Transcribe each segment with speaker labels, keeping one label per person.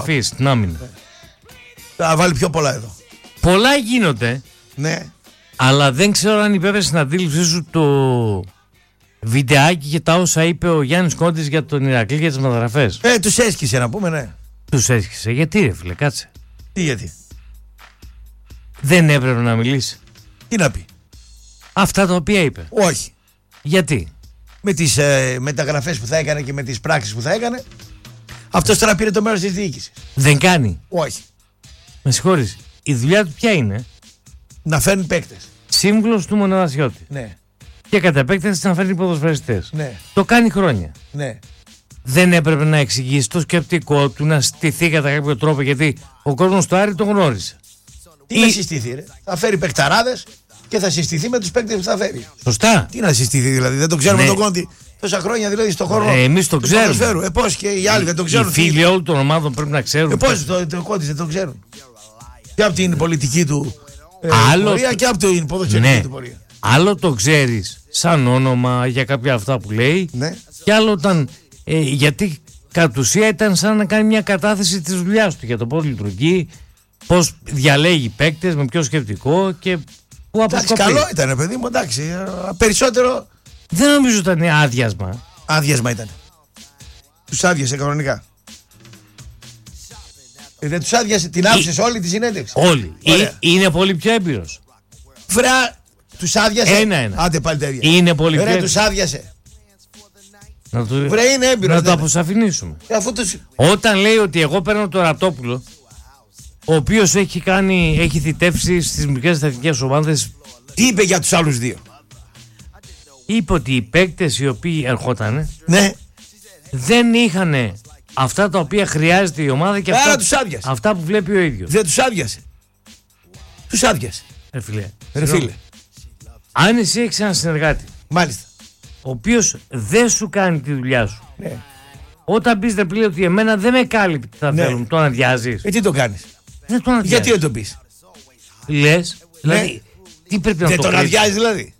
Speaker 1: Αφήσει την άμυνα.
Speaker 2: Θα βάλει πιο πολλά εδώ.
Speaker 1: Πολλά γίνονται.
Speaker 2: Ναι.
Speaker 1: Αλλά δεν ξέρω αν υπέβαινε στην αντίληψή σου το βιντεάκι και τα όσα είπε ο Γιάννης Κόντης για τον Ηρακλή και τις μεταγραφές.
Speaker 2: Τους έσκησε να πούμε, ναι.
Speaker 1: Τους έσχισε. Γιατί ρε φίλε, κάτσε.
Speaker 2: Τι γιατί.
Speaker 1: Δεν έπρεπε να μιλήσει.
Speaker 2: Τι να πει.
Speaker 1: Αυτά τα οποία είπε.
Speaker 2: Όχι.
Speaker 1: Γιατί.
Speaker 2: Με τις μεταγραφές που θα έκανε και με τις πράξεις που θα έκανε, αυτός τώρα πήρε το μέρος της διοίκησης.
Speaker 1: Δεν κάνει.
Speaker 2: Όχι.
Speaker 1: Με συγχωρείς. Η δουλειά του ποια είναι.
Speaker 2: Να φέρνει παίκτες.
Speaker 1: Σύμβουλος του Μοναδασιώτη.
Speaker 2: Ναι.
Speaker 1: Και κατά επέκταση να φέρνει ποδοσφαιριστές.
Speaker 2: Ναι.
Speaker 1: Το κάνει χρόνια.
Speaker 2: Ναι.
Speaker 1: Δεν έπρεπε να εξηγήσει το σκεπτικό του, να στηθεί κατά κάποιο τρόπο, γιατί ο κόσμος του Άρη τον γνώρισε.
Speaker 2: Τι να συστηθεί, ρε. Θα φέρει παικταράδες και θα συστηθεί με τους παίκτες που θα φέρει.
Speaker 1: Σωστά.
Speaker 2: Τι να συστηθεί δηλαδή. Δεν το ξέρουμε τον Κόντι τόσα χρόνια δηλαδή στον χώρο.
Speaker 1: Εμείς το ξέρουμε.
Speaker 2: Πώς και οι άλλοι δεν το ξέρουν.
Speaker 1: Οι φίλοι όλων των ομάδων πρέπει να ξέρουν.
Speaker 2: Πώς το Κόντι δεν το ξέρουν. Και από την πολιτική του πορεία και από την ποδοσφαιρική του πορεία.
Speaker 1: Άλλο το ξέρεις σαν όνομα για κάποια αυτά που λέει,
Speaker 2: ναι.
Speaker 1: Και άλλο όταν. Γιατί κατ' ουσία ήταν σαν να κάνει μια κατάθεση της δουλειάς του για το πώς λειτουργεί, πώς διαλέγει παίκτες, με ποιο σκεπτικό και πού αποσκοπεί.
Speaker 2: Καλό ήταν, παιδί μου, εντάξει. Περισσότερο.
Speaker 1: Δεν νομίζω ήταν άδειασμα.
Speaker 2: Άδειασμα ήταν. Τους άδειασε κανονικά. Δεν τους άδειασε, την άφησες όλη τη συνέντευξη.
Speaker 1: Όλοι. Είναι πολύ πιο έμπειρος.
Speaker 2: Βρέα, τους άδειασε.
Speaker 1: Ένα-ένα.
Speaker 2: Άντε πάλι τα ίδια.
Speaker 1: Είναι πολύ πιο
Speaker 2: έμπειρος. Τους άδειασε.
Speaker 1: Βρε,
Speaker 2: είναι έμπειρος.
Speaker 1: Να το αποσαφηνίσουμε. Όταν λέει ότι εγώ παίρνω τον Ραπτόπουλο, ο οποίος έχει θητεύσει στις μικρές εθνικές ομάδες.
Speaker 2: Τι είπε για τους άλλους δύο.
Speaker 1: Είπε ότι οι παίκτες οι οποίοι ερχότανε,
Speaker 2: ναι,
Speaker 1: δεν είχαν αυτά τα οποία χρειάζεται η ομάδα και αυτά που βλέπει ο ίδιος.
Speaker 2: Δεν τους άδειασε. Τους άδειασε.
Speaker 1: Ρε φίλε. Αν εσύ έχεις έναν συνεργάτη,
Speaker 2: μάλιστα,
Speaker 1: ο οποίος δεν σου κάνει τη δουλειά σου,
Speaker 2: ναι,
Speaker 1: όταν πεις ρε πλέον ότι εμένα δεν με κάλυπτε τι θα θέλουν, τον αδειάζεις.
Speaker 2: Τι το κάνεις.
Speaker 1: Δεν τον αδειάζεις.
Speaker 2: Γιατί δεν το πεις.
Speaker 1: Λες, δηλαδή, τι πρέπει να
Speaker 2: δεν
Speaker 1: το
Speaker 2: τον αδειάζεις δηλαδή.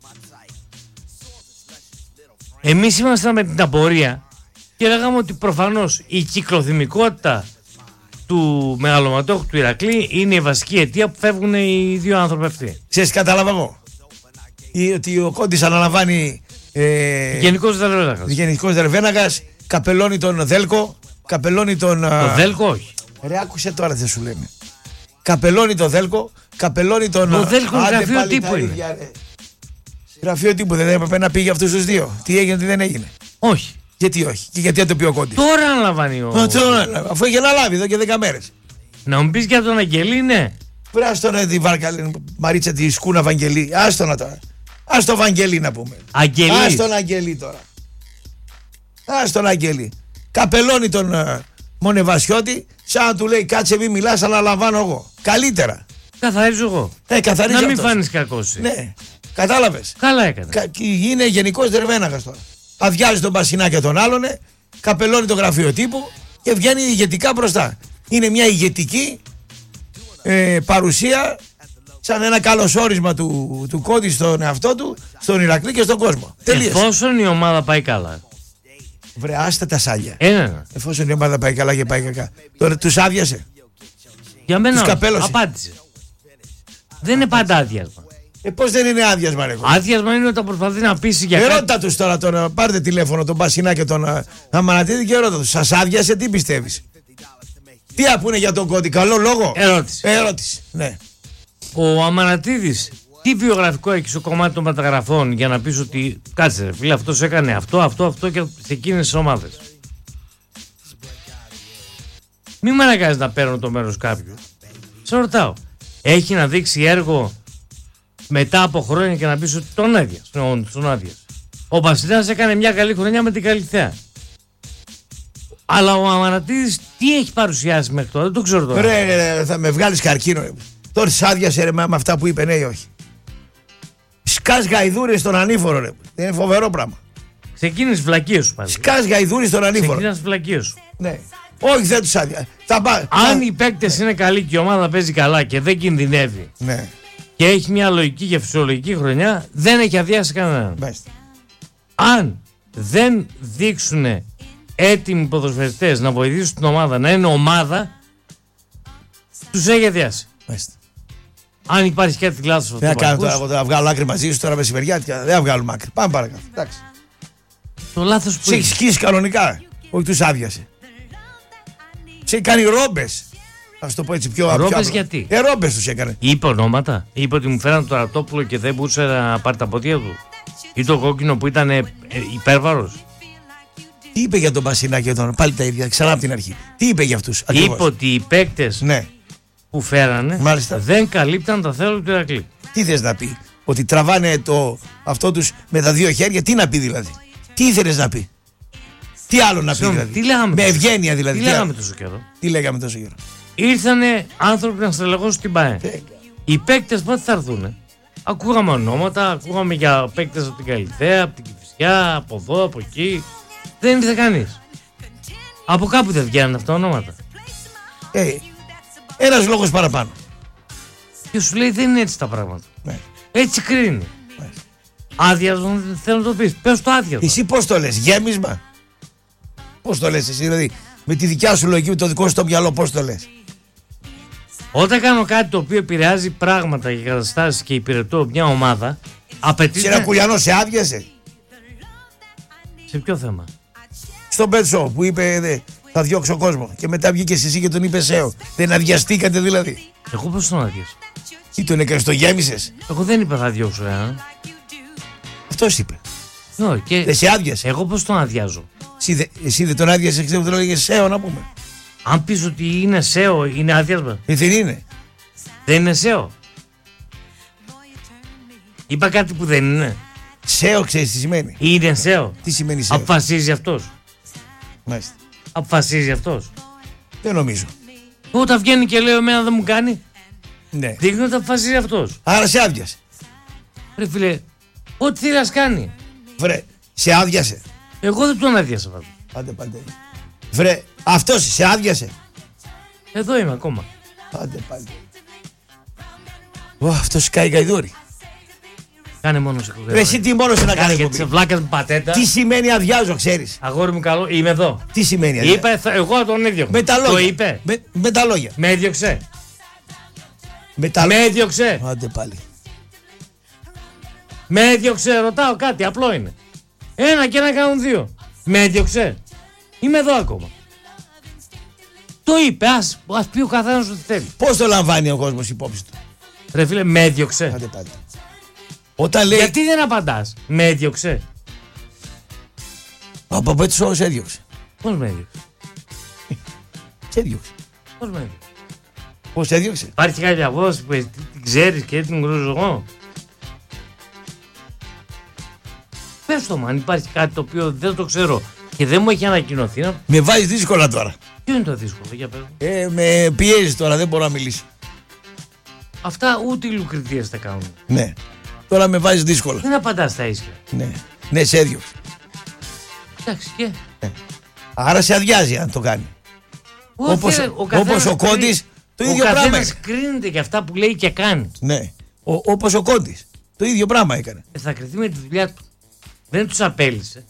Speaker 1: Εμείς ήμασταν με την απορία και λέγαμε ότι προφανώς η κυκλοθυμικότητα του μεγαλωματόχου του Ηρακλή είναι η βασική αιτία που φεύγουν οι δύο άνθρωποι αυτοί.
Speaker 2: Ξέρεις, κατάλαβα εγώ. Ότι ο Κόντης αναλαμβάνει Γενικός Δερβέναγας, καπελώνει τον Δέλκο, καπελώνει τον.
Speaker 1: Το Δέλκο όχι.
Speaker 2: Ρε, άκουσε τώρα τι σου λέμε. Καπελώνει τον Δέλκο, καπελώνει τον.
Speaker 1: Ο Δέλκο γραφείο τύπου είναι.
Speaker 2: Γραφείο τύπου δεν έπρεπε να πει για αυτούς τους δύο. Τι έγινε, τι δεν έγινε.
Speaker 1: Όχι.
Speaker 2: Γιατί όχι. Και γιατί το πει ο Κόντης.
Speaker 1: Τώρα αναλαμβάνει ο.
Speaker 2: Αφού έχει αναλάβει εδώ και 10 μέρες.
Speaker 1: Να μου πεις για τον Αγγελή, ναι.
Speaker 2: Πράστον τη Μαρίτσα τη σκούνα Βαγγελή. Άστονα τώρα. Ας το Βαγγελή να πούμε.
Speaker 1: Αγγελή.
Speaker 2: Ας τον Αγγελή τώρα. Ας τον Αγγελή. Καπελώνει τον Μονεβασιώτη, σαν να του λέει κάτσε μη μιλάς, αναλαμβάνω εγώ. Καλύτερα.
Speaker 1: Καθαρίζω εγώ.
Speaker 2: Καθαρίζω
Speaker 1: να μην
Speaker 2: αυτός.
Speaker 1: φάνεις κακός.
Speaker 2: Ναι. Κατάλαβες.
Speaker 1: Καλά έκανε.
Speaker 2: Είναι γενικός Δερβέναγας τώρα. Αδειάζει τον Πασινά και τον άλλον, καπελώνει το γραφείο τύπου και βγαίνει ηγετικά μπροστά. Είναι μια ηγετική παρουσία, σαν ένα καλωσόρισμα του Κόντι στον εαυτό του, στον Ηρακλή και στον κόσμο.
Speaker 1: Εφόσον η ομάδα πάει καλά.
Speaker 2: Βρε, άστα τα σάλια.
Speaker 1: Ένα.
Speaker 2: Εφόσον η ομάδα πάει καλά και πάει κακά. Τώρα τους άδειασε.
Speaker 1: Για μένα
Speaker 2: τους καπέλωσε.
Speaker 1: Απάντησε. Δεν είναι πάντα άδειασμα.
Speaker 2: Πώς δεν είναι άδειασμα, ρε.
Speaker 1: Άδειασμα είναι όταν προσπαθεί να πείσει για κάτι.
Speaker 2: Ρώτα τους τώρα, πάρτε τηλέφωνο τον Πασινά και τον Αμανατίδη και ρώτα τους. Σας άδειασε, τι πιστεύεις. Τι απούνε για τον Κόντι, καλό λόγο. Ερώτηση. Ναι.
Speaker 1: Ο Αμανατίδης, τι βιογραφικό έχει στο κομμάτι των μεταγραφών για να πεις ότι κάτσε ρε φίλε, αυτός έκανε αυτό και σε εκείνες τις ομάδες. Μην με αναγκάζεις να παίρνω το μέρος κάποιου. Σε ρωτάω. Έχει να δείξει έργο μετά από χρόνια και να πεις ότι τον άδειας. Ο Πασινάς έκανε μια καλή χρονιά με την Καλυθέα. Αλλά ο Αμανατίδης τι έχει παρουσιάσει μέχρι τώρα, δεν το ξέρω τώρα.
Speaker 2: Ρε, θα με βγάλεις καρκίνο. Ρε. Τώρα τις άδειασε ρε, με αυτά που είπε, ναι ή όχι. Σκάς γαϊδούρι στον ανήφορο, ρε. Είναι φοβερό πράγμα.
Speaker 1: Ξεκίνησε βλακίες σου πάλι.
Speaker 2: Σκάς γαϊδούρι στον ανήφορο.
Speaker 1: Ξεκίνησε βλακίες σου.
Speaker 2: Ναι. Όχι, δεν τους άδεια.
Speaker 1: Αν οι παίκτες είναι καλοί και η ομάδα παίζει καλά και δεν κινδυνεύει,
Speaker 2: ναι,
Speaker 1: και έχει μια λογική και φυσιολογική χρονιά, δεν έχει αδειάσει κανέναν.
Speaker 2: Μάλιστα.
Speaker 1: Αν δεν δείξουν έτοιμοι ποδοσφαιριστές να βοηθήσουν την ομάδα να είναι ομάδα, τους έχει αδειάσει.
Speaker 2: Μάλιστα.
Speaker 1: Αν υπάρχει κάτι λάθος
Speaker 2: Δεν θα κάνω τώρα, εγώ θα βγάλω άκρη μαζί σου τώρα μεσημεριάτικα. Δεν θα βγάλουμε άκρη. Πάμε παρακάτω. Εντάξει.
Speaker 1: Το λάθος που
Speaker 2: Σε έχει σκίσει κανονικά. Όχι, τους άδειασε. Σε έχει κάνει ρόμπες. Α το πω έτσι πιο απλά.
Speaker 1: Ρόμπες γιατί?
Speaker 2: Ρόμπες τους έκανε.
Speaker 1: Είπε ονόματα. Είπε ότι μου φέραν το Ρατόπουλο και δεν μπορούσε να πάρει τα πόδια του. Ή το κόκκινο που ήταν υπέρβαρος.
Speaker 2: Τι είπε για τον Μπασινά και τον. Πάλι τα ίδια, ξανά από την αρχή. Τι είπε για αυτούς?
Speaker 1: Είπε ότι οι παίκτες
Speaker 2: ναι.
Speaker 1: που φέρανε
Speaker 2: Μάλιστα.
Speaker 1: δεν καλύπταν τα θέλω του Ηρακλή.
Speaker 2: Τι θες να πει? Ότι τραβάνε αυτό τους με τα δύο χέρια? Τι να πει δηλαδή? Τι ήθελες να πει? Τι άλλο να πει δηλαδή?
Speaker 1: Τι λέγαμε
Speaker 2: με ευγένεια δηλαδή?
Speaker 1: Τι λέγαμε τόσο καιρό?
Speaker 2: Τι λέγαμε τόσο καιρό?
Speaker 1: Ήρθανε άνθρωποι να στελεχώσουν την ΠΑΕ. Οι παίκτες πότε θα έρθουνε? Ακούγαμε ονόματα, ακούγαμε για παίκτες από την Καλυθέα, από την Κηφισιά, από εδώ, από εκεί. Δεν ήρθε κανείς. Από κάπου δεν βγαίνουν αυτά τα ονόματα.
Speaker 2: Ένας λόγος παραπάνω.
Speaker 1: Και σου λέει δεν είναι έτσι τα πράγματα.
Speaker 2: Ναι.
Speaker 1: Έτσι κρίνει.
Speaker 2: Ναι.
Speaker 1: Άδειασμα θέλω να το πεις. Πες το άδειασμα.
Speaker 2: Εσύ πώς το λες? Γέμισμα? Πώς το λες εσύ δηλαδή? Με τη δικιά σου λογική, με το δικό σου το μυαλό, πώς το λες?
Speaker 1: Όταν κάνω κάτι το οποίο επηρεάζει πράγματα και καταστάσεις και υπηρετώ μια ομάδα, απαιτείται.
Speaker 2: Σε ένα κουλιανό σε άδειασε?
Speaker 1: Σε ποιο θέμα?
Speaker 2: Στο Bet Show που είπε θα διώξω κόσμο και μετά βγήκε εσύ και τον είπε ΣΕΟ. Δεν αδειαστήκατε δηλαδή?
Speaker 1: Εγώ πώς τον αδειάσω?
Speaker 2: Τι τον έκανες, το γέμισες?
Speaker 1: Εγώ δεν είπα θα διώξω έναν.
Speaker 2: Αυτός είπε.
Speaker 1: Και
Speaker 2: δεν σε άδειασε?
Speaker 1: Εγώ πώς τον αδειάζω?
Speaker 2: Εσύ δεν τον άδειασες, ξέρω, τον έλεγε ΣΕΟ να πούμε.
Speaker 1: Αν πεις ότι είναι ΣΕΟ, είναι άδειασμα?
Speaker 2: Δεν είναι.
Speaker 1: Δεν είναι ΣΕΟ. Είπα κάτι που δεν είναι.
Speaker 2: ΣΕΟ ξέρεις τι σημαίνει?
Speaker 1: Είναι ΣΕΟ.
Speaker 2: Τι σημαίνει ΣΕΟ?
Speaker 1: Αποφασίζει αυτός.
Speaker 2: Μάλιστα.
Speaker 1: Αποφασίζει αυτός.
Speaker 2: Δεν νομίζω.
Speaker 1: Όταν βγαίνει και λέω εμένα δεν μου κάνει.
Speaker 2: Ναι.
Speaker 1: Δείχνει ότι αποφασίζει αυτός.
Speaker 2: Άρα σε άδειασε.
Speaker 1: Ρε φίλε, ό,τι θέλει να κάνει.
Speaker 2: Βρε, σε άδειασε?
Speaker 1: Εγώ δεν τον άδειασα πάντα.
Speaker 2: Πάντε. Βρε, αυτός σε άδειασε?
Speaker 1: Εδώ είμαι ακόμα.
Speaker 2: Πάντε. Αυτός κάει γαϊδούρι.
Speaker 1: Κάνε μόνος εκπομπή.
Speaker 2: Ρε εσύ τι μόνος να κάνει?
Speaker 1: Γιατί σε βλάκας με πατέτα.
Speaker 2: Τι σημαίνει αδειάζω, ξέρεις?
Speaker 1: Αγόρι μου καλό, είμαι εδώ.
Speaker 2: Τι σημαίνει αδειάζω?
Speaker 1: Είπα εγώ τον έδιωξα.
Speaker 2: Με τα λόγια.
Speaker 1: Το είπε.
Speaker 2: Με τα λόγια.
Speaker 1: Με έδιωξε.
Speaker 2: Με
Speaker 1: έδιωξε.
Speaker 2: Άντε πάλι.
Speaker 1: Με έδιωξε, ρωτάω κάτι, απλό είναι. Ένα και ένα κάνουν δύο. Με έδιωξε. Είμαι εδώ ακόμα. Το είπε, ας πει ο καθένας ό,τι θέλει.
Speaker 2: Πώς το λαμβάνει ο κόσμος υπόψη του?
Speaker 1: Ρε φίλε, με έδιωξε.
Speaker 2: Άντε πάλι. Όταν λέει...
Speaker 1: Γιατί δεν απαντάς? Με έδιωξε.
Speaker 2: Από πέτους όμως έδιωξε.
Speaker 1: Πώς με έδιωξε?
Speaker 2: Σε έδιωξε.
Speaker 1: Πώς με έδιωξε?
Speaker 2: Πώς έδιωξε?
Speaker 1: Υπάρχει κάποια απόδοση που την ξέρεις και την γνωρίζω εγώ? Πες το μου, αν υπάρχει κάτι το οποίο δεν το ξέρω και δεν μου έχει ανακοινωθεί.
Speaker 2: Με βάζεις δύσκολα τώρα.
Speaker 1: Ποιο είναι το δύσκολο, για πες μου.
Speaker 2: Με πιέζεις τώρα, δεν μπορώ να μιλήσω.
Speaker 1: Αυτά ούτε οι λουκριτίες τα κάνουν.
Speaker 2: Ναι. Τώρα με βάζεις δύσκολα.
Speaker 1: Δεν απαντάς στα ίσια.
Speaker 2: Ναι, σε έδιωξε.
Speaker 1: Εντάξει και.
Speaker 2: Άρα σε αδειάζει αν το κάνει. Όπως ο Κόντης, το ίδιο πράγμα.
Speaker 1: Ο καθένας κρίνεται για αυτά που λέει και κάνει.
Speaker 2: Ναι. Όπως ο Κόντης, το ίδιο πράγμα έκανε.
Speaker 1: Θα κριθεί με τη δουλειά του. Δεν τους απέλησε.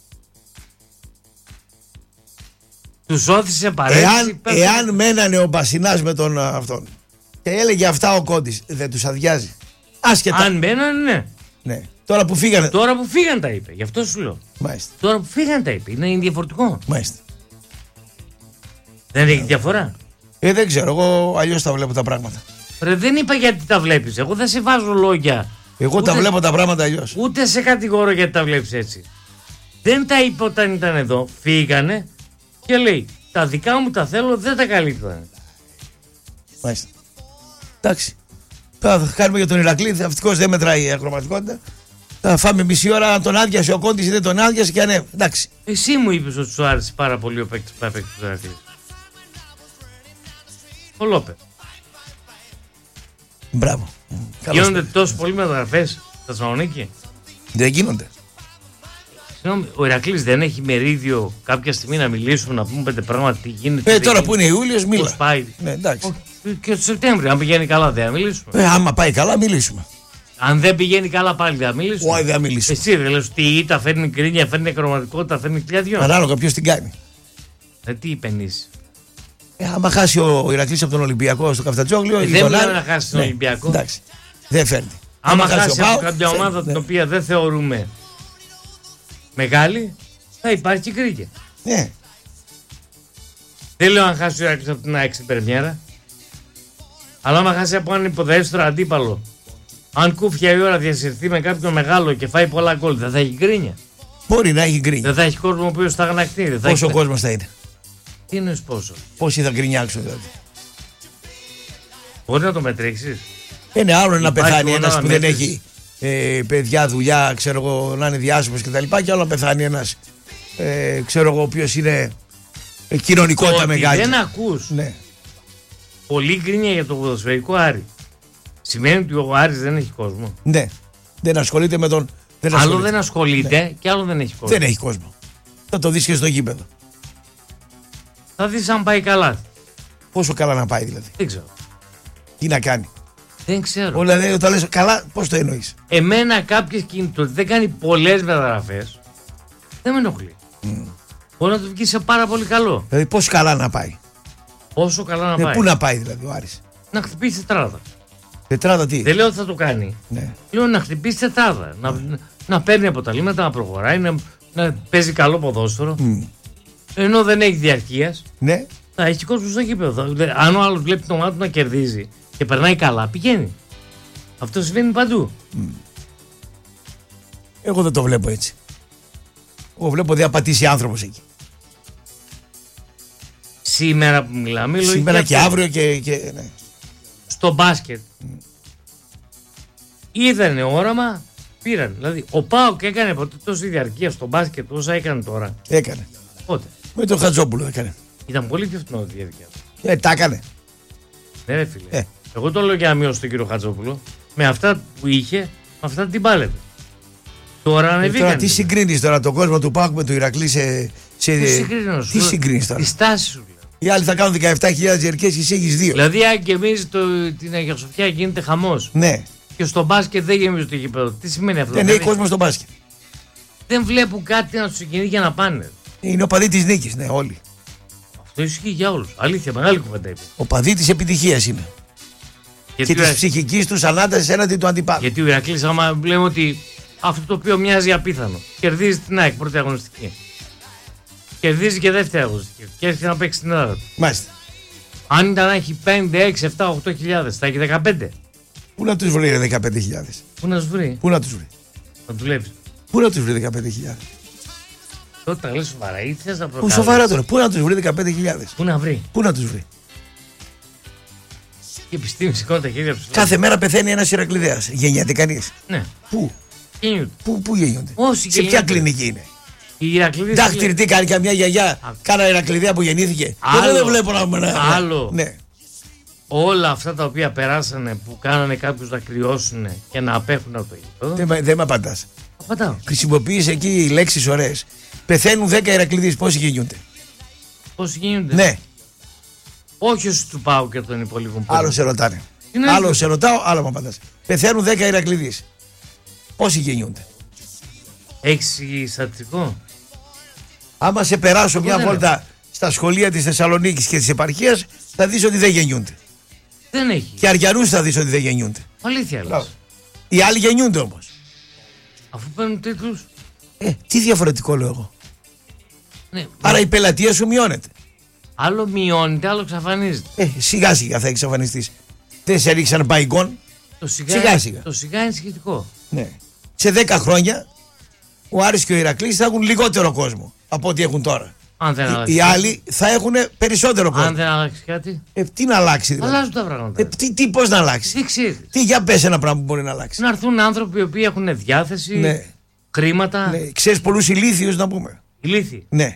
Speaker 1: Τους όθησε παρέτηση.
Speaker 2: Εάν μένανε ο Μπασινάς με τον αυτόν και έλεγε αυτά ο Κόντης, δεν τους αδειάζει? Άσχετα.
Speaker 1: Αν μένανε,
Speaker 2: ναι. Τώρα που φύγανε.
Speaker 1: Τώρα που φύγανε τα είπε. Γι' αυτό σου λέω.
Speaker 2: Μάλιστα.
Speaker 1: Τώρα που φύγανε τα είπε. Είναι διαφορετικό.
Speaker 2: Μάλιστα.
Speaker 1: Δεν έχει διαφορά.
Speaker 2: Δεν ξέρω. Εγώ αλλιώς τα βλέπω τα πράγματα.
Speaker 1: Ρε, δεν είπα γιατί τα βλέπεις. Εγώ δεν σε βάζω λόγια.
Speaker 2: Εγώ τα βλέπω τα πράγματα αλλιώς.
Speaker 1: Ούτε σε κατηγορώ γιατί τα βλέπεις έτσι. Δεν τα είπε όταν ήταν εδώ. Φύγανε και λέει τα δικά μου τα θέλω, δεν τα καλύπτανε.
Speaker 2: Μάλιστα. Εντάξει. Θα κάνουμε για τον Ηρακλή. Ευτυχώς δεν μετράει η ακροματικότητα. Θα φάμε μισή ώρα αν τον άδειασε ο Κόντης ή δεν τον άδειασε και ανέβει. Εντάξει.
Speaker 1: Εσύ μου είπες ότι σου άρεσε πάρα πολύ ο παίκτης που έπαιξε του Ηρακλή. Ο Λόπε.
Speaker 2: Μπράβο.
Speaker 1: Γίνονται τόσο πολλοί μεταγραφές στα Θεσσαλονίκη?
Speaker 2: Δεν γίνονται.
Speaker 1: Συγγνώμη, ο Ηρακλής δεν έχει μερίδιο κάποια στιγμή να μιλήσουμε, να πούμε πέντε πράγματα τι γίνεται?
Speaker 2: Τώρα που είναι Ιούλιος, μίλα.
Speaker 1: Πώς πάει?
Speaker 2: Ναι, εντάξει.
Speaker 1: Και το Σεπτέμβριο, αν πηγαίνει καλά, δεν θα μιλήσουμε.
Speaker 2: Άμα πάει καλά, μιλήσουμε.
Speaker 1: Αν δεν πηγαίνει καλά, πάλι δεν θα μιλήσουμε.
Speaker 2: Όχι, δεν θα μιλήσουμε.
Speaker 1: Εσύ δεν λες ότι η ήττα φέρνει κρίνια, φέρνει ακροματικότητα, φέρνει κλειαδιό.
Speaker 2: Ανάλογα ποιος την κάνει.
Speaker 1: Τι υπενήσει.
Speaker 2: Άμα χάσει ο Ηρακλής από τον Ολυμπιακό στο Καφτατζόγλιο.
Speaker 1: Δεν μιλάμε να χάσει τον Ολυμπιακό.
Speaker 2: Εντάξει. Δεν φέρνει.
Speaker 1: Άμα χάσει από κάποια ομάδα την οποία δεν θεωρούμε μεγάλη, θα υπάρχει κρίκε.
Speaker 2: Ναι.
Speaker 1: Δεν λέω αν χάσει ο Ηρακλής από την ΑΕΚ στην πρεμιέρα. Αλλά άμα χάσει από έναν υποδέστερο αντίπαλο, αν κούφια η ώρα διασυρθεί με κάποιον μεγάλο και φάει πολλά γκολ, δεν θα έχει γκρίνια.
Speaker 2: Μπορεί να έχει γκρίνια.
Speaker 1: Δεν θα έχει κόσμο ο οποίος θα αγανακτεί.
Speaker 2: Πόσο κόσμο θα είναι.
Speaker 1: Τι είναι πόσο.
Speaker 2: Πόσοι θα γκρινιάξουν δηλαδή.
Speaker 1: Μπορεί να το μετρήσεις.
Speaker 2: Είναι άλλο να πεθάνει ένας που δεν έχει παιδιά, δουλειά, ξέρω εγώ, να είναι διάσημος κτλ. Και άλλο να πεθάνει ένας, ξέρω εγώ, ο οποίος είναι κοινωνικότητα μεγάλη.
Speaker 1: Δεν ακούς.
Speaker 2: Ναι.
Speaker 1: Πολύ γκρίνια για το ποδοσφαιρικό Άρη. Σημαίνει ότι ο Άρης δεν έχει κόσμο.
Speaker 2: Ναι. Δεν ασχολείται με τον.
Speaker 1: Άλλο δεν ασχολείται και άλλο δεν έχει κόσμο.
Speaker 2: Δεν έχει κόσμο. Θα το δεις και στο γήπεδο.
Speaker 1: Θα δεις αν πάει καλά.
Speaker 2: Πόσο καλά να πάει δηλαδή.
Speaker 1: Δεν ξέρω.
Speaker 2: Τι να κάνει.
Speaker 1: Δεν ξέρω.
Speaker 2: Όλα λέει όταν λες καλά, πώς το εννοείς.
Speaker 1: Εμένα κάποιες κινητότητες δεν κάνει πολλές μεταγραφές. Δεν με ενοχλεί. Μπορεί να του βγει σε πάρα πολύ καλό.
Speaker 2: Δηλαδή πόσο καλά να πάει.
Speaker 1: Πόσο καλά να πάει.
Speaker 2: Πού να πάει δηλαδή ο Άρης.
Speaker 1: Να χτυπήσει τετράδα.
Speaker 2: Τετράδα τι.
Speaker 1: Δεν λέω ότι θα το κάνει.
Speaker 2: Ναι.
Speaker 1: Λέω να χτυπήσει τετράδα. Να παίρνει αποταλήματα, να προχωράει, να παίζει καλό ποδόσφαιρο. Ενώ δεν έχει διαρκείας.
Speaker 2: Ναι.
Speaker 1: Θα έχει κόσμο στο γήπεδο. Αν ο άλλος βλέπει την ομάδα του να κερδίζει και περνάει καλά, πηγαίνει. Αυτό συμβαίνει παντού.
Speaker 2: Εγώ δεν το βλέπω έτσι. Εγώ βλέπω ότι θα πατήσει άνθρωπος εκεί.
Speaker 1: Σήμερα που μιλάμε,
Speaker 2: σήμερα και αύριο και ναι.
Speaker 1: Στο μπάσκετ είδανε όραμα, πήραν. Δηλαδή ο ΠΑΟΚ έκανε ποτέ τόση διαρκεία στο μπάσκετ όσα έκανε τώρα.
Speaker 2: Έκανε.
Speaker 1: Πότε.
Speaker 2: Με τον Χατζόπουλο έκανε.
Speaker 1: Ήταν πολύ πιο φθηνό τη διαρκεία.
Speaker 2: Τα έκανε.
Speaker 1: Ναι ρε φίλε. Εγώ το λέω για να μειώσω τον κύριο Χατζόπουλο. Με αυτά που είχε, με αυτά την πάλευε. Τώρα ανεβήκαν.
Speaker 2: Τώρα τι συγκρίνεις τώρα τον κόσμο του ΠΑΟΚ με του Ηρακλή
Speaker 1: Τι
Speaker 2: συγκρίνεις τώρα.
Speaker 1: Τη στάση σου.
Speaker 2: Οι άλλοι θα κάνουν 17.000 διαρκείες και εσύ έχεις 2.
Speaker 1: Δηλαδή αν γεμίζει την Αγία Σοφιά γίνεται χαμός.
Speaker 2: Ναι.
Speaker 1: Και στο μπάσκετ δεν γεμίζει το γήπεδο. Τι σημαίνει αυτό.
Speaker 2: Δεν έχει κόσμο στο μπάσκετ.
Speaker 1: Δεν βλέπουν κάτι να τους συγκινεί για να πάνε.
Speaker 2: Είναι ο παδί της νίκης, ναι, όλοι.
Speaker 1: Αυτό ισχύει για όλους. Αλήθεια, μεγάλη κουβέντα είπε.
Speaker 2: Ο παδί της επιτυχίας είναι. Και της ψυχικής τους ανάτασης έναντι του αντιπάλου.
Speaker 1: Γιατί ο Ηρακλής, άμα λέμε ότι αυτό το οποίο μοιάζει απίθανο, κερδίζει την ΑΕΚ πρώτη αγωνιστική. Κερδίζει και δεύτερη αγωνιστική. Και έρχεται να παίξει την Ελλάδα του.
Speaker 2: Μάλιστα.
Speaker 1: Αν ήταν να έχει 5, 6, 7, 8 χιλιάδες, θα έχει 15.
Speaker 2: Πού να τους βρει 15.000.
Speaker 1: Πού να τους βρει.
Speaker 2: Πού να τους βρει.
Speaker 1: Να δουλεύει.
Speaker 2: Πού να τους βρει 15.000.
Speaker 1: Τότε τα λες σοβαρά ή θες να
Speaker 2: Πού
Speaker 1: προκαλείς.
Speaker 2: σοβαρά τώρα. Πού να τους βρει 15.000.
Speaker 1: Πού να βρει.
Speaker 2: Πού να τους βρει.
Speaker 1: Η επιστήμη σηκώνει τα χέρια ψηλά.
Speaker 2: Κάθε μέρα πεθαίνει ένας Ηρακλειδέας. Γεννιέται κανείς.
Speaker 1: Ναι.
Speaker 2: Πού.
Speaker 1: Γεννιούνται.
Speaker 2: Πού γεννιούνται.
Speaker 1: Όσοι
Speaker 2: Σε ποια
Speaker 1: γεννιούνται.
Speaker 2: κλινική είναι.
Speaker 1: Οι Ηρακλήδες.
Speaker 2: Δάχτυρ τι κάνει καμιά γιαγιά. Κάνα Ηρακλειδέα που γεννήθηκε.
Speaker 1: Άλλο.
Speaker 2: Δεν βλέπω να.
Speaker 1: Άλλο.
Speaker 2: Ναι.
Speaker 1: Όλα αυτά τα οποία περάσανε που κάνανε κάποιους να κρυώσουν και να απέχουν από το γήπεδο.
Speaker 2: Δεν με απαντάς.
Speaker 1: Απαντάω.
Speaker 2: Χρησιμοποιείς εκεί λέξεις ωραίες. Πεθαίνουν 10 Ηρακλειδείς. Πόσοι γεννιούνται.
Speaker 1: Πώς γίνονται.
Speaker 2: Ναι.
Speaker 1: Όχι όσοι του πάω και των υπολείπων.
Speaker 2: Άλλο σε ρωτάνε.
Speaker 1: Είναι
Speaker 2: Άλλο
Speaker 1: έτσι.
Speaker 2: σε ρωτάω, άλλο μου απαντάς. Πεθαίνουν 10 Ηρακλειδείς. Πόσοι γεννιούνται.
Speaker 1: Έχεις στατιστικό.
Speaker 2: Άμα σε περάσω μια
Speaker 1: δεν
Speaker 2: βόλτα στα σχολεία της Θεσσαλονίκης και της επαρχίας, θα δεις ότι δεν γεννιούνται.
Speaker 1: Δεν έχει.
Speaker 2: Και αριανούς θα δεις ότι δεν γεννιούνται.
Speaker 1: Αλήθεια λες.
Speaker 2: Οι άλλοι γεννιούνται όμως.
Speaker 1: Αφού παίρνουν τίτλους.
Speaker 2: Τι διαφορετικό λέω εγώ.
Speaker 1: Ναι.
Speaker 2: Άρα η πελατεία σου μειώνεται.
Speaker 1: Άλλο μειώνεται, άλλο εξαφανίζεται.
Speaker 2: Σιγά σιγά θα εξαφανιστείς. Δεν σε ρίξαν μπαϊκόν.
Speaker 1: Το
Speaker 2: Σιγά σιγά.
Speaker 1: Το σιγά είναι σχετικό.
Speaker 2: Ναι. Σε 10 χρόνια ο Άρης και ο Ηρακλής θα έχουν λιγότερο κόσμο από ό,τι έχουν τώρα.
Speaker 1: Αν δεν αλλάξει.
Speaker 2: Οι άλλοι θα έχουν περισσότερο κόσμο.
Speaker 1: Αν δεν αλλάξει κάτι.
Speaker 2: Τι να αλλάξει δηλαδή.
Speaker 1: Αλλάζουν τα πράγματα.
Speaker 2: Πώς να αλλάξει.
Speaker 1: Τι ξέρεις.
Speaker 2: Τι για πες ένα πράγμα που μπορεί να αλλάξει.
Speaker 1: Να έρθουν άνθρωποι οι οποίοι έχουν διάθεση,
Speaker 2: Ναι.
Speaker 1: χρήματα.
Speaker 2: Ναι. Ξέρεις πολλούς ηλίθιους να πούμε.
Speaker 1: Ηλίθιοι.
Speaker 2: Ναι.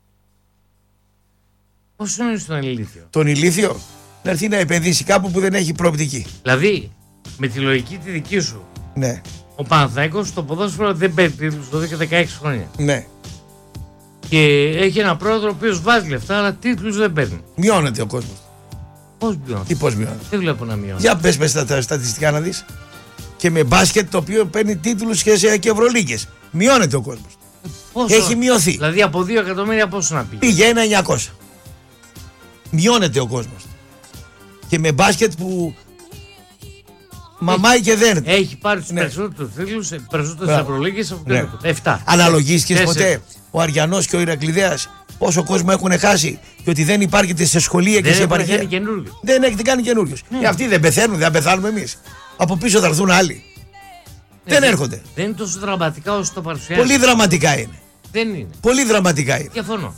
Speaker 1: Πόσο είναι στον ηλίθιο.
Speaker 2: Τον ηλίθιο να έρθει να επενδύσει κάπου που δεν έχει προοπτική.
Speaker 1: Δηλαδή, με τη λογική τη δική σου,
Speaker 2: Ναι.
Speaker 1: ο Παναθηναϊκός στο ποδόσφαιρο δεν παίρνει τίτλους εδώ και 16 χρόνια.
Speaker 2: Ναι.
Speaker 1: Και έχει ένα πρόεδρο ο οποίος βάζει λεφτά, αλλά τίτλους δεν παίρνει.
Speaker 2: Μειώνεται ο κόσμος.
Speaker 1: Πώς μειώνει.
Speaker 2: Τι πώς μειώνεται.
Speaker 1: Δεν βλέπω να μειώνει.
Speaker 2: Για πες με στα στατιστικά να δεις. Και με μπάσκετ το οποίο παίρνει τίτλους και Ευρωλίγκες. Μειώνεται ο κόσμος.
Speaker 1: Πόσο?
Speaker 2: Έχει μειωθεί.
Speaker 1: Δηλαδή από 2 εκατομμύρια πόσο να πήγε?
Speaker 2: Πήγε 1.900. Μειώνεται ο κόσμος. Και με μπάσκετ που μαμάει και δέρνει.
Speaker 1: Έχει πάρει τους περισσότερους φίλους, περισσότερες Ευρωλίγκες από το 7.
Speaker 2: Αναλογίστηκες ποτέ ο Αριανός και ο Ηρακλειδέας πόσο κόσμο έχουν χάσει και ότι δεν υπάρχει σε σχολεία και σε επαρχία? Δεν έχετε κάνει καινούριο. Και αυτοί δεν πεθαίνουν, δεν πεθάνουμε εμείς. Από πίσω θα έρθουν άλλοι. Δεν έρχονται.
Speaker 1: Δεν είναι τόσο δραματικά όσο το παρουσιάζει.
Speaker 2: Πολύ δραματικά είναι.
Speaker 1: Δεν είναι.
Speaker 2: Πολύ δραματικά είναι.
Speaker 1: Διαφωνώ.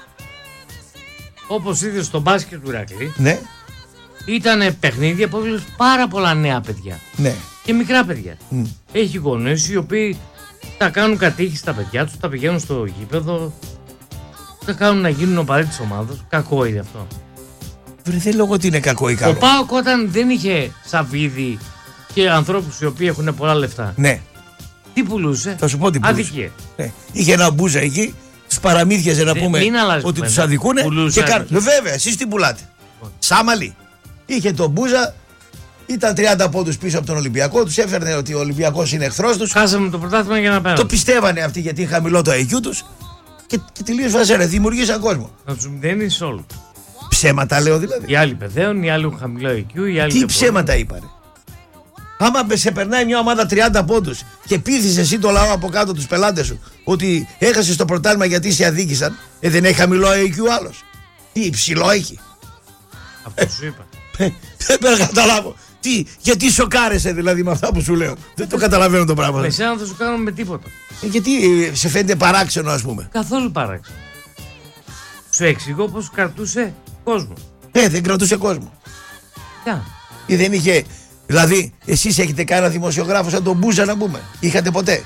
Speaker 1: Όπως είδες στο μπάσκετ του Ηρακλή,
Speaker 2: ναι.
Speaker 1: Ήταν παιχνίδια που έβλεπες πάρα πολλά νέα παιδιά.
Speaker 2: Ναι.
Speaker 1: Και μικρά παιδιά. Έχει γονείς οι οποίοι τα κάνουν κατήχη στα παιδιά τους, τα πηγαίνουν στο γήπεδο, τα κάνουν να γίνουν οπαδοί της ομάδας. Κακό είναι αυτό.
Speaker 2: Δεν λέω ότι είναι κακό ή καλό.
Speaker 1: Ο ΠΑΟΚ όταν δεν είχε Σαββίδη και ανθρώπους οι οποίοι έχουν πολλά λεφτά.
Speaker 2: Ναι.
Speaker 1: Τι πουλούσε?
Speaker 2: Θα σου πω τι πουλούσε.
Speaker 1: Αδικία.
Speaker 2: Ναι. Είχε ένα μπούζα εκεί, τους παραμύθιαζε να πούμε ότι τους αδικούνε και κάνουν. Βέβαια, εσείς τι πουλάτε? Σάμαλι. Είχε τον μπούζα, ήταν 30 πόντους πίσω από τον Ολυμπιακό, τους έφερνε ότι ο Ολυμπιακός είναι εχθρός τους.
Speaker 1: Χάσαμε το πρωτάθλημα για να πέρασαν.
Speaker 2: Το πιστεύανε αυτοί γιατί είναι χαμηλό το IQ τους και τελείως βαζέρε, δημιουργήσαν κόσμο.
Speaker 1: Να τους μηδένεις όλους.
Speaker 2: Ψέματα λέω δηλαδή.
Speaker 1: Οι άλλοι παιδεύουν, οι άλλοι έχουν χαμηλό IQ, οι άλλοι.
Speaker 2: Τι ψέματα είπανε? Άμα σε περνάει μια ομάδα 30 πόντους και πείθεις εσύ το λαό από κάτω, τους πελάτες σου, ότι έχασες το πρωτάθλημα γιατί σε αδίκησαν, δεν έχει χαμηλό IQ άλλος? Τι υψηλό έχει?
Speaker 1: Αυτό σου είπα.
Speaker 2: Δεν πρέπει να καταλάβω. Γιατί σοκάρεσαι δηλαδή με αυτά που σου λέω? Δεν το καταλαβαίνω το πράγμα.
Speaker 1: Εσένα δεν θα σου κάνουμε με τίποτα.
Speaker 2: Γιατί σε φαίνεται παράξενο, ας πούμε?
Speaker 1: Καθόλου παράξενο. Σου εξηγώ πως κρατούσε κόσμο.
Speaker 2: Δεν κρατούσε κόσμο. Ή δεν είχε. Δηλαδή, εσείς έχετε κανένα δημοσιογράφο σαν τον Μπούζα να πούμε? Είχατε ποτέ?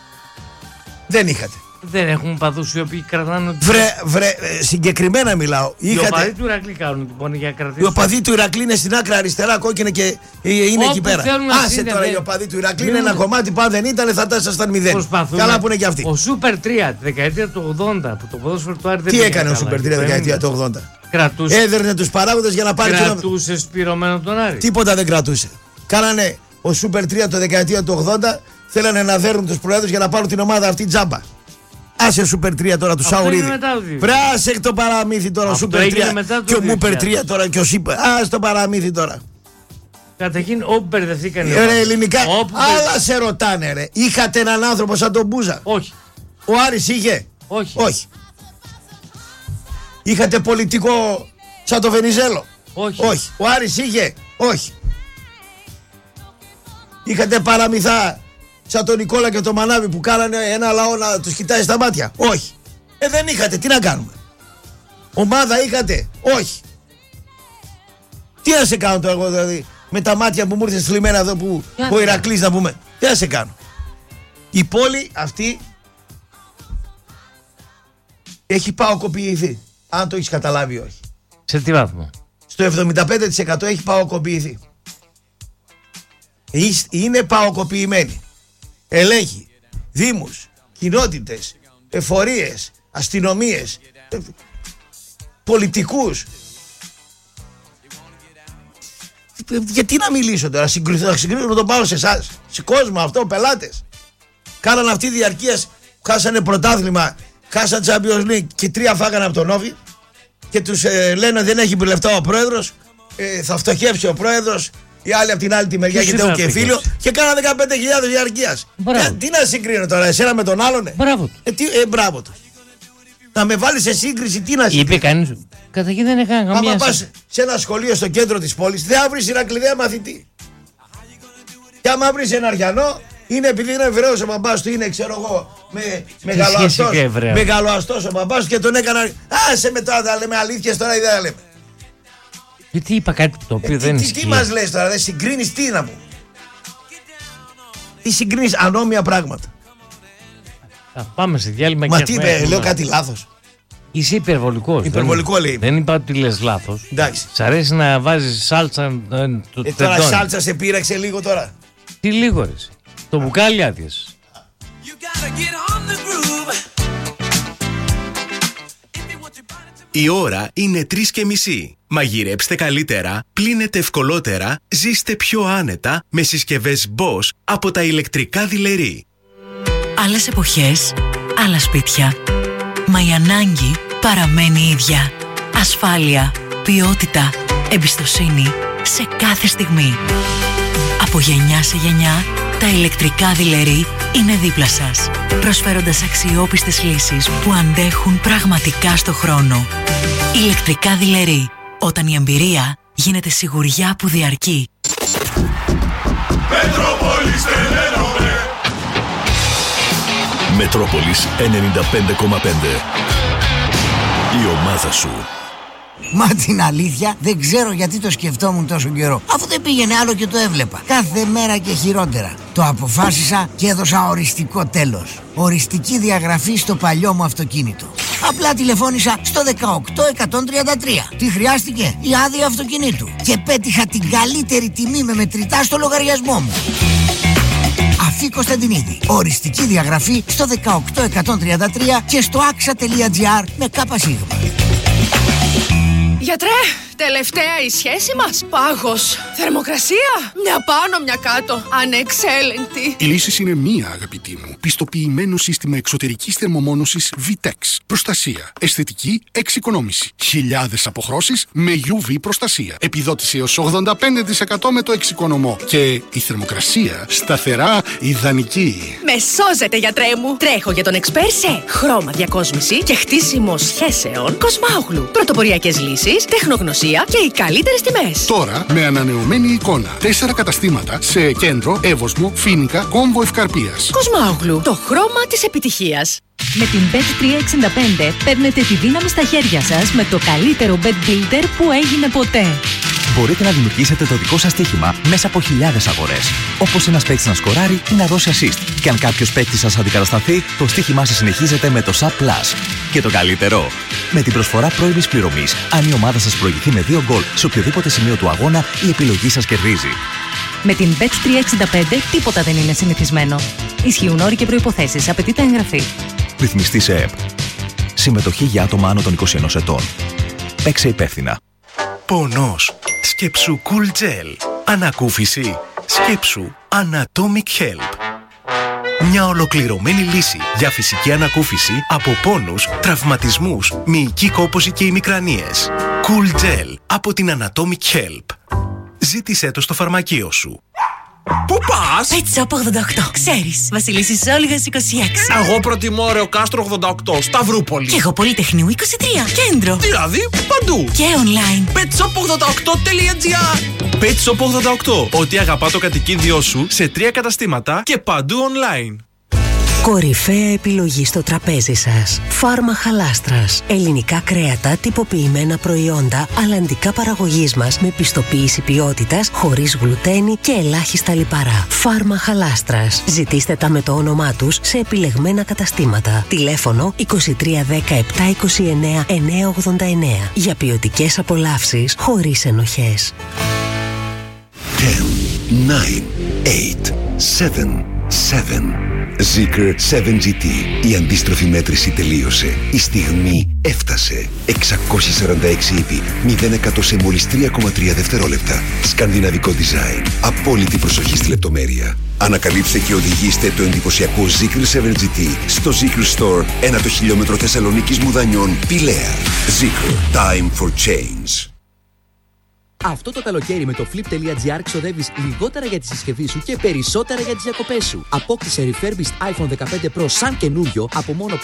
Speaker 2: Δεν είχατε.
Speaker 1: Δεν έχουν παδούς οι οποίοι κρατάνε.
Speaker 2: Συγκεκριμένα μιλάω.
Speaker 1: Οι οπαδοί του Ηρακλή κάνουν την πόνη για κρατήσει.
Speaker 2: Οι οπαδοί του Ηρακλή είναι στην άκρα αριστερά, κόκκινα και είναι εκεί πέρα. Άσε τώρα, οι οπαδοί του Ηρακλή είναι ένα κομμάτι που αν δεν ήταν θα τα ήσασταν 0. Καλά που είναι και αυτοί.
Speaker 1: Ο Σούπερ 3 τη δεκαετία του 80 που το ποδόσφαιρο του Άρη δεν.
Speaker 2: Τι έκανε ο Σούπερ 3 δεκαετία του 80?
Speaker 1: Κρατούσε.
Speaker 2: Έδερνε τους παράγοντες για να πάρει.
Speaker 1: Κρατούσε σπυρωμένο τον Άρη.
Speaker 2: Τίποτα δεν κρατούσε. Κάνανε ο Σούπερ 3 το δεκαετία του 80, θέλανε να δέρνουν τους προέδρους για να πάρουν την ομάδα αυτή τζάμπα. Άσε Σούπερ 3 τώρα του Σαουρίδη. Πράσε το παραμύθι τώρα ο Σούπερ 3 και ο Μούπερ 3 τώρα και ο Σούπερ. Άσε το παραμύθι τώρα.
Speaker 1: Καταρχήν όπου μπερδευτήκαν.
Speaker 2: Ελληνικά. Άλλα σε ρωτάνε ρε. Είχατε έναν άνθρωπο σαν τον Μπούζα?
Speaker 1: Όχι.
Speaker 2: Ο Άρης είχε?
Speaker 1: Όχι.
Speaker 2: Είχατε πολιτικό σαν το Βενιζέλο?
Speaker 1: Όχι.
Speaker 2: Ο Άρης είχε? Όχι. Είχατε παραμυθά σαν τον Νικόλα και τον Μανάβη που κάνανε ένα λαό να τους κοιτάει στα μάτια? Όχι. Δεν είχατε, τι να κάνουμε? Ομάδα είχατε? Όχι. Τι να σε κάνω τώρα εγώ δηλαδή με τα μάτια που μου ήρθε θλιμμένα εδώ που ο Ηρακλής να πούμε? Τι να σε κάνω? Η πόλη αυτή έχει παοκοποιηθεί. Αν το έχεις καταλάβει όχι?
Speaker 1: Σε τι βάθμο?
Speaker 2: Στο 75% έχει παοκοποιηθεί. Είναι παοκοποιημένη. Ελέγχει δήμους, κοινότητες, εφορίες, αστυνομίες, πολιτικούς. Γιατί να μιλήσω τώρα? Θα συγκρίνω τον πάω σε εσάς, σε κόσμο αυτό, πελάτες. Κάναν αυτή διαρκείας, χάσανε πρωτάθλημα, χάσαν Champions League και 3 φάγανε από τον Όφη και τους λένε δεν έχει λεφτά ο πρόεδρος, θα φτωχεύσει ο πρόεδρος. Οι άλλοι από την άλλη τη μεριά γιατί έχουν και φίλο και κάνανε 15.000 διαρκείας. Τι να συγκρίνω τώρα, εσένα με τον άλλον?
Speaker 1: Μπράβο του.
Speaker 2: Μπράβο του. Να με βάλει σε σύγκριση, τι να συγκρίνω?
Speaker 1: Είπε κανείς. Καταρχήν δεν έκανε καμία.
Speaker 2: Άμα πας σε ένα σχολείο στο κέντρο της πόλης, δεν θα βρεις Ηρακλειδέα μαθητή. Και άμα βρεις ένα Αριανό, είναι επειδή είναι Εβραίος ο μπαμπάς του, είναι ξέρω εγώ μεγαλοαστός ο μπαμπάς του και τον έκανα. Άσε με τώρα, τα λέμε αλήθειες τώρα ή δεν τα λέμε?
Speaker 1: Γιατί είπα κάτι το οποίο δεν ισχύει.
Speaker 2: Τι μας λες τώρα, δεν συγκρίνεις τι να πω? Τι συγκρίνεις ανώμια πράγματα?
Speaker 1: Πάμε σε διάλειμμα.
Speaker 2: Μα τι είπε, λέω κάτι λάθος?
Speaker 1: Είσαι υπερβολικός.
Speaker 2: Υπερβολικό λέει.
Speaker 1: Δεν είπα ότι λες λάθος.
Speaker 2: Εντάξει.
Speaker 1: Σ' αρέσει να βάζεις σάλτσα
Speaker 2: τώρα σάλτσα σε πείραξε λίγο τώρα?
Speaker 1: Τι λίγο ρε? Το μπουκάλι άδειες.
Speaker 3: Η ώρα είναι 3:30. Μαγειρέψτε καλύτερα, πλύνετε ευκολότερα, ζήστε πιο άνετα με συσκευές Bosch από τα ηλεκτρικά δειλερί.
Speaker 4: Άλλες εποχές, άλλα σπίτια. Μα η ανάγκη παραμένει ίδια. Ασφάλεια, ποιότητα, εμπιστοσύνη σε κάθε στιγμή. Από γενιά σε γενιά, τα ηλεκτρικά δειλερί είναι δίπλα σας, προσφέροντας αξιόπιστες λύσεις που αντέχουν πραγματικά στο χρόνο. Ηλεκτρικά δειλερί, όταν η εμπειρία γίνεται σιγουριά που διαρκεί.
Speaker 5: Μετρόπολης 95,5. Η ομάδα σου.
Speaker 6: Μα την αλήθεια δεν ξέρω γιατί το σκεφτόμουν τόσο καιρό. Αφού δεν πήγαινε άλλο και το έβλεπα. Κάθε μέρα και χειρότερα. Το αποφάσισα και έδωσα οριστικό τέλος. Οριστική διαγραφή στο παλιό μου αυτοκίνητο. Απλά τηλεφώνησα στο 18133. Τι χρειάστηκε? Η άδεια αυτοκινήτου. Και πέτυχα την καλύτερη τιμή με μετρητά στο λογαριασμό μου. Αφή Κωνσταντινίδη. Οριστική διαγραφή στο 18133 και στο axa.gr με ΚΣ.
Speaker 7: Γιατρέ, τελευταία η σχέση μας. Πάγος. Θερμοκρασία. Μια πάνω, μια κάτω. Ανεξέλεγκτη.
Speaker 8: Η λύση είναι μία, αγαπητή μου. Πιστοποιημένο σύστημα εξωτερικής θερμομόνωσης VTEX. Προστασία. Αισθητική εξοικονόμηση. Χιλιάδες αποχρώσεις με UV προστασία. Επιδότηση έως 85% με το εξοικονομό. Και η θερμοκρασία σταθερά ιδανική.
Speaker 7: Με σώζετε, γιατρέ μου. Τρέχω για τον Expert σε χρώμα διακόσμηση και χτίσιμο σχέσεων Κοσμάογλου. Πρωτοποριακές λύσεις, τεχνογνωσία και οι καλύτερες τιμές.
Speaker 8: Τώρα με ανανεωμένη εικόνα. 4 καταστήματα σε Κέντρο, Εύωσμο, Φοίνικα, Κόμβο Ευκαρπίας.
Speaker 7: Κοσμάογλου. Το χρώμα της επιτυχίας.
Speaker 9: Με την Bet365 παίρνετε τη δύναμη στα χέρια σας με το καλύτερο bet builder που έγινε ποτέ.
Speaker 10: Μπορείτε να δημιουργήσετε το δικό σας στοίχημα μέσα από χιλιάδες αγορές. Όπως ένας παίκτης να σκοράρει ή να δώσει assist. Και αν κάποιος παίκτης σας αντικατασταθεί, το στοίχημά σας συνεχίζεται με το SAP Plus. Και το καλύτερο, με την προσφορά πρώιμης πληρωμής, αν η ομάδα σας προηγηθεί με 2 γκολ σε οποιοδήποτε σημείο του αγώνα, η επιλογή σας κερδίζει.
Speaker 9: Με την Bet365 τίποτα δεν είναι συνηθισμένο. Ισχύουν όροι και προϋποθέσεις. Απαιτείται εγγραφή.
Speaker 10: Ρυθμιστή σε ΕΠ. Συμμετοχή για άτομα άνω των 21 ετών. Παίξε υπεύθυνα.
Speaker 3: Πονός. Σκέψου Cool Gel. Ανακούφιση. Σκέψου Anatomic Help. Μια ολοκληρωμένη λύση για φυσική ανακούφιση από πόνους, τραυματισμούς, μυϊκή κόπωση και ημικρανίες. Cool Gel από την Anatomic Help. Ζήτησέ το στο φαρμακείο σου.
Speaker 11: Πού πας?
Speaker 4: Pet Shop 88. Ξέρεις, Βασιλίσσης Όλγας 26.
Speaker 11: Εγώ προτιμώ Ρεο Κάστρο 88, Σταυρούπολη.
Speaker 4: Και εγώ Πολυτεχνείου 23, Κέντρο.
Speaker 11: Δηλαδή, παντού.
Speaker 4: Και online.
Speaker 11: petshop88.gr.
Speaker 12: Pet Shop 88. Ό,τι αγαπά το κατοικίδιό σου σε 3 καταστήματα και παντού online.
Speaker 13: Κορυφαία επιλογή στο τραπέζι σας. Φάρμα Χαλάστρας. Ελληνικά κρέατα, τυποποιημένα προϊόντα, αλλαντικά παραγωγής μας με πιστοποίηση ποιότητας, χωρίς γλουτένι και ελάχιστα λιπαρά. Φάρμα Χαλάστρας. Ζητήστε τα με το όνομά τους σε επιλεγμένα καταστήματα. Τηλέφωνο 2310 729 989. Για ποιοτικές απολαύσεις χωρίς ενοχές.
Speaker 5: 10, 9, 8, 7, 7. Zeekr 7GT. Η αντίστροφη μέτρηση τελείωσε. Η στιγμή έφτασε. 646 ήπι. 0% σε μόλις 3,3 δευτερόλεπτα. Σκανδιναβικό design. Απόλυτη προσοχή στη λεπτομέρεια. Ανακαλύψτε και οδηγήστε το εντυπωσιακό Zeekr 7GT στο Zeekr Store 1 το χιλιόμετρο Θεσσαλονίκης Μουδανιών, Πηλαία. Zeekr. Time for change.
Speaker 14: Αυτό το καλοκαίρι με το flip.gr ξοδεύεις λιγότερα για τη συσκευή σου και περισσότερα για τις διακοπές σου. Απόκτησε refurbished iPhone 15 Pro σαν καινούριο από μόνο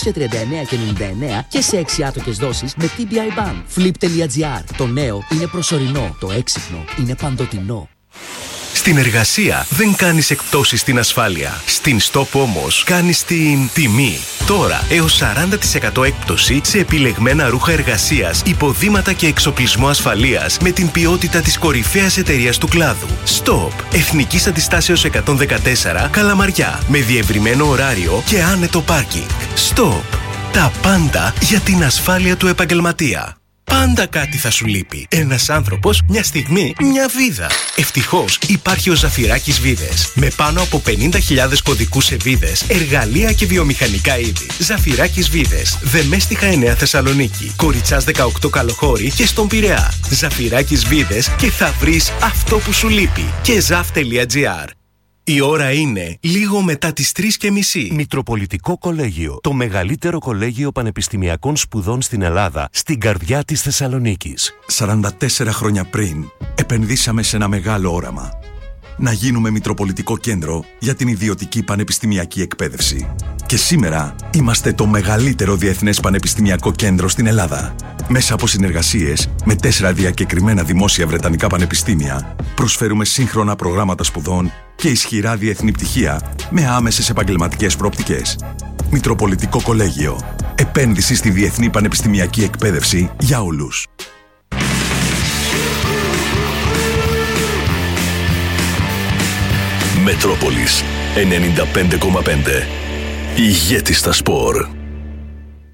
Speaker 14: 539,99 και σε 6 άτοκες δόσεις με TBI Ban. Flip.gr. Το νέο είναι προσωρινό. Το έξυπνο είναι παντοτινό.
Speaker 3: Στην εργασία δεν κάνεις εκπτώσεις στην ασφάλεια. Στην Stop όμως κάνεις την τιμή. Τώρα έως 40% έκπτωση σε επιλεγμένα ρούχα εργασίας, υποδήματα και εξοπλισμό ασφαλείας με την ποιότητα της κορυφαίας εταιρείας του κλάδου. Stop. Εθνικής Αντιστάσεως 114, Καλαμαριά. Με διευρυμένο ωράριο και άνετο πάρκινγκ. Stop. Τα πάντα για την ασφάλεια του επαγγελματία. Πάντα κάτι θα σου λείπει. Ένας άνθρωπος, μια στιγμή, μια βίδα. Ευτυχώς υπάρχει ο Ζαφυράκης Βίδες. Με πάνω από 50.000 κωδικούς σε βίδες, εργαλεία και βιομηχανικά είδη. Ζαφυράκης Βίδες. Δεμέστιχα 9 Θεσσαλονίκη. Κοριτσάς 18 Καλοχώρη και στον Πειραιά. Ζαφυράκης Βίδες και θα βρεις αυτό που σου λείπει. Και zaf.gr. Η ώρα είναι λίγο μετά τις 3:30.
Speaker 15: Μητροπολιτικό Κολέγιο. Το μεγαλύτερο κολέγιο πανεπιστημιακών σπουδών στην Ελλάδα, στην καρδιά της Θεσσαλονίκης.
Speaker 16: 44 χρόνια πριν, επενδύσαμε σε ένα μεγάλο όραμα. Να γίνουμε Μητροπολιτικό Κέντρο για την ιδιωτική πανεπιστημιακή εκπαίδευση. Και σήμερα είμαστε το μεγαλύτερο διεθνές πανεπιστημιακό κέντρο στην Ελλάδα. Μέσα από συνεργασίες με 4 διακεκριμένα δημόσια βρετανικά πανεπιστήμια, προσφέρουμε σύγχρονα προγράμματα σπουδών και ισχυρά διεθνή πτυχία με άμεσες επαγγελματικές προοπτικές. Μητροπολιτικό Κολέγιο. Επένδυση στη διεθνή πανεπιστημιακή εκπαίδευση για όλους.
Speaker 3: Μετρόπολης 95,5. Ηγέτη στα σπορ.